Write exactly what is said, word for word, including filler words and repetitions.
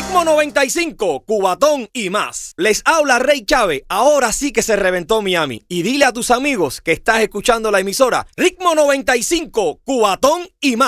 Ritmo noventa y cinco, Cubatón y más. Les habla Rey Chávez. Ahora sí que se reventó Miami. Y dile a tus amigos que estás escuchando la emisora Ritmo noventa y cinco, Cubatón y más.